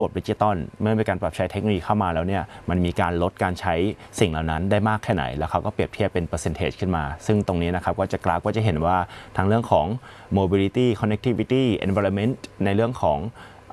ระบบดิจิตอลเมื่อมีการปรับใช้เทคโนโลยีเข้ามาแล้วเนี่ยมันมีการลดการใช้สิ่งเหล่านั้นได้มากแค่ไหนแล้วเขาก็เปรียบเทียบเป็นเปอร์เซนเทจขึ้นมาซึ่งตรงนี้นะครับก็จะกราฟก็จะเห็นว่าทั้งเรื่องของ mobility connectivity environment ในเรื่องของ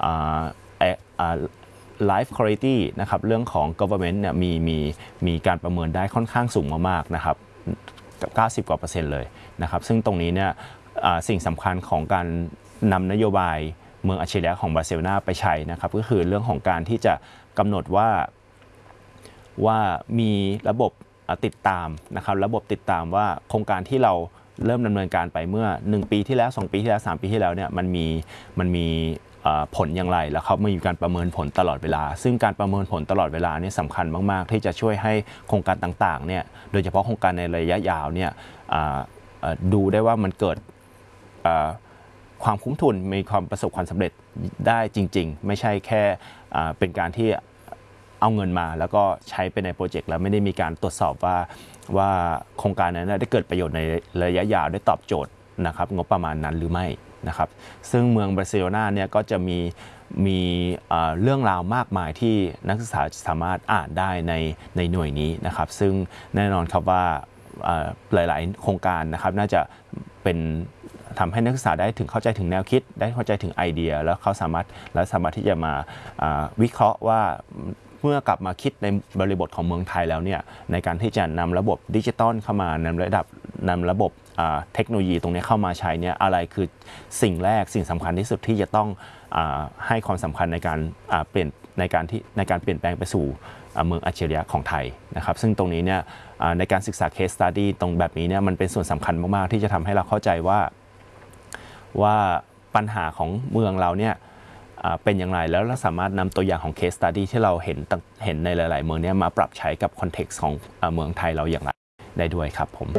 life quality นะครับเรื่องของ government เนี่ยมีการประเมินได้ค่อนข้างสูงมากๆนะครับกับ90 กว่า%เลยนะครับซึ่งตรงนี้เนี่ยสิ่งสำคัญของการนำนโยบายเมืองอัจฉริยะของบาร์เซโลนาไปใช้นะครับก็คือเรื่องของการที่จะกำหนดว่ามีระบบติดตามนะครับระบบติดตามว่าโครงการที่เราเริ่มดำเนินการไปเมื่อ1 ปีที่แล้ว2 ปีที่แล้ว3 ปีที่แล้วเนี่ยมันมีผลอย่างไรแล้วเขามีการประเมินผลตลอดเวลาซึ่งการประเมินผลตลอดเวลานี่สำคัญมากๆที่จะช่วยให้โครงการต่างๆเนี่ยโดยเฉพาะโครงการในระยะยาวเนี่ยดูได้ว่ามันเกิดความคุ้มทุนมีความประสบความสำเร็จได้จริงๆไม่ใช่แค่เป็นการที่เอาเงินมาแล้วก็ใช้ไปในโปรเจกต์แล้วไม่ได้มีการตรวจสอบว่าโครงการนั้นได้เกิดประโยชน์ในระยะยาวได้ตอบโจทย์นะครับงบประมาณนั้นหรือไม่นะครับซึ่งเมืองบาร์เซโลนาเนี่ยก็จะมีเรื่องราวมากมายที่นักศึกษาสามารถอ่านได้ในหน่วยนี้นะครับซึ่งแน่นอนครับว่าหลายๆโครงการนะครับน่าจะเป็นทำให้นักศึกษาได้ถึงเข้าใจถึงแนวคิดได้เข้าใจถึงไอเดียแล้วเขาสามารถที่จะมาวิเคราะห์ว่าเมื่อกลับมาคิดในบริบทของเมืองไทยแล้วเนี่ยในการที่จะนำระบบดิจิตอลเข้ามานำระบบเทคโนโลยีตรงนี้เข้ามาใช้เนี่ยอะไรคือสิ่งสำคัญที่สุดที่จะต้องให้ความสำคัญในการเปลี่ยนในการเปลี่ยนแปลงไปสู่เมืองอัจฉริยะของไทยนะครับซึ่งตรงนี้เนี่ยในการศึกษา case study ตรงแบบนี้เนี่ยมันเป็นส่วนสำคัญมากๆที่จะทำให้เราเข้าใจว่าปัญหาของเมืองเราเนี่ยเป็นอย่างไรแล้วเราสามารถนำตัวอย่างของ case study ที่เราเห็นในหลายๆเมืองนี้มาปรับใช้กับคอนเท็กซ์ของเมืองไทยเราอย่างไรได้ด้วยครับผม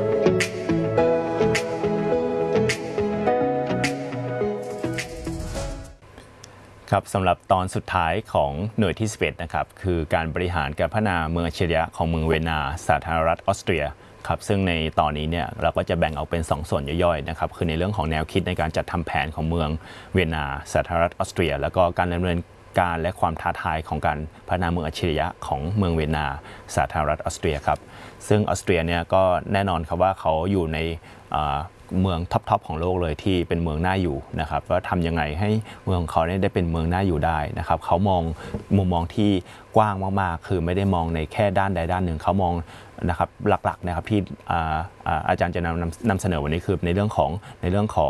ครับสำหรับตอนสุดท้ายของหน่วยที่11นะครับคือการบริหารการพัฒนาเมืองอัจฉริยะของเมืองเวียนนาสาธารณรัฐออสเตรียครับซึ่งในตอนนี้เนี่ยเราก็จะแบ่งออกเป็น2 ส่วนย่อยๆนะครับคือในเรื่องของแนวคิดในการจัดทำแผนของเมืองเวียนนาสาธารณรัฐออสเตรียแล้วก็การดำเนินการและความท้าทายของการพัฒนาเมืองอัจฉริยะของเมืองเวียนนาสาธารณรัฐออสเตรียครับซึ่งออสเตรียเนี่ยก็แน่นอนครับว่าเขาอยู่ในเมืองท็อปของโลกเลยที่เป็นเมืองน่าอยู่นะครับว่าทำยังไงให้เมืองของเขาได้เป็นเมืองน่าอยู่ได้นะครับเขามองมุมมองที่กว้างมากๆคือไม่ได้มองในแค่ด้านใดด้านหนึ่งเขามองนะครับหลักๆนะครับที่อาจารย์จะนำเสนอวันนี้คือในเรื่องของ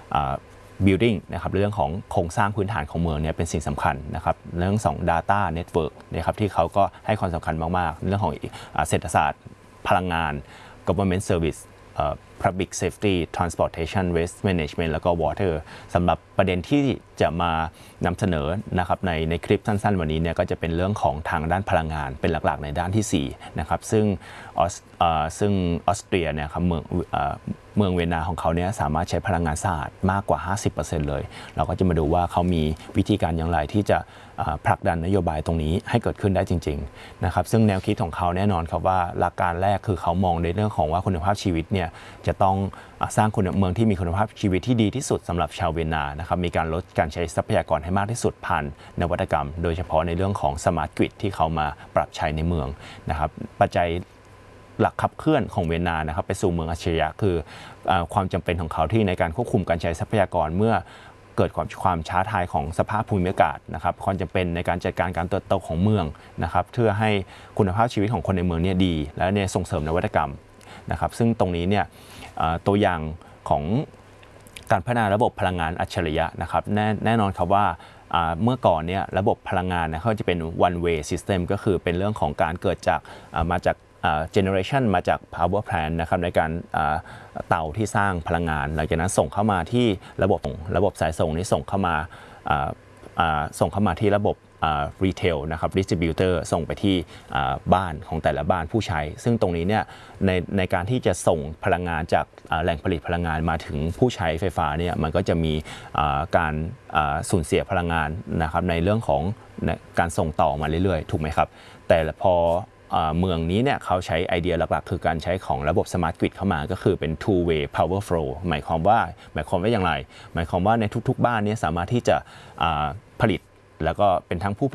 building นะครับเรื่องของโครงสร้างพื้นฐานของเมืองเนี่ยเป็นสิ่งสำคัญนะครับเรื่องของ data network นะครับที่เขาก็ให้ความสำคัญมากๆเรื่องของเศรษฐศาสตร์พลังงาน government service public safety transportation waste management แล้วก็ water สำหรับประเด็นที่จะมานำเสนอนะครับในคลิปสั้นๆวันนี้เนี่ยก็จะเป็นเรื่องของทางด้านพลังงานเป็นหลักๆในด้านที่4นะครับซึ่งออสเตรียเนี่ยครับเมืองเวียนนาของเขาเนี่ยสามารถใช้พลังงานสะอาดมากกว่า 50% เลยเราก็จะมาดูว่าเขามีวิธีการอย่างไรที่จะผลักดันนโยบายตรงนี้ให้เกิดขึ้นได้จริงๆนะครับซึ่งแนวคิดของเขาแน่นอนครับว่าหลักการแรกคือเขามองในเรื่องของว่าคุณภาพชีวิตเนี่ยจะต้องสร้างเมืองที่มีคุณภาพชีวิตที่ดีที่สุดสำหรับชาวเวียนนานะครับมีการลดการใช้ทรัพยากรให้มากที่สุดผ่านนวัตกรรมโดยเฉพาะในเรื่องของสมาร์ทกริดที่เขามาปรับใช้ในเมืองนะครับปัจจัยหลักขับเคลื่อนของเวียนนานะครับไปสู่เมืองอัจฉริยะคือความจำเป็นของเขาที่ในการควบคุมการใช้ทรัพยากรเมื่อเกิดความท้าทายของสภาพภูมิอากาศนะครับความจำเป็นในการจัดการการเติบโตของเมืองนะครับเพื่อให้คุณภาพชีวิตของคนในเมืองเนี่ยดีและเนี่ยส่งเสริมนวัตกรรมนะครับซึ่งตรงนี้เนี่ยตัวอย่างของการพัฒนาระบบพลังงานอัจฉริยะนะครับแน่นอนครับว่าเมื่อก่อนเนี่ยระบบพลังงานนะเขาจะเป็น one way system ก็คือเป็นเรื่องของการเกิดจากมาจากgeneration มาจาก power plant นะครับในการเตาที่สร้างพลังงานหลังจากนั้นส่งเข้ามาที่ระบบสายส่งนี้ส่งเข้ามาที่ระบบretail นะครับ distributor ส่งไปที่บ้านของแต่ละบ้านผู้ใช้ซึ่งตรงนี้เนี่ยในการที่จะส่งพลังงานจากแหล่งผลิตพลังงานมาถึงผู้ใช้ไฟฟ้าเนี่ยมันก็จะมีการสูญเสียพลังงานนะครับในเรื่องของการส่งต่อมาเรื่อยๆถูกไหมครับแต่พอเมืองนี้เนี่ยเขาใช้ไอเดียหลักๆคือการใช้ของระบบ Smart Grid เข้ามาก็คือเป็น two way power flow หมายความว่าอย่างไรหมายความว่าในทุกๆบ้านนี้สามารถที่จะผลิตแล้วก็เป็นทั้งผู้